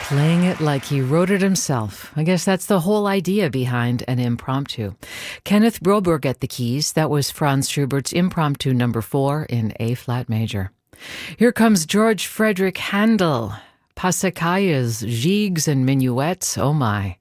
Playing it like he wrote it himself. I guess that's the whole idea behind an impromptu. Kenneth Broberg at the keys. That was Franz Schubert's Impromptu number 4 in A-flat major. Here comes George Frederick Handel. Passacaglia, gigs and minuets, oh my.